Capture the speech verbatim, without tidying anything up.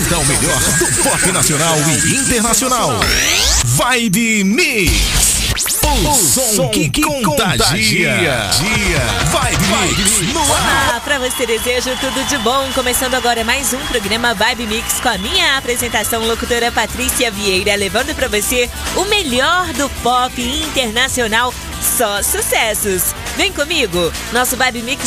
apresenta o melhor do pop nacional e internacional. Vibe Mix. O, o som, som que, que contagia. Dia. Vibe Mix no ar. Olá, pra você desejo tudo de bom. Começando agora mais um programa Vibe Mix com a minha apresentação, locutora Patrícia Vieira, levando pra você o melhor do pop internacional. Só sucessos. Vem comigo, nosso Vibe Mix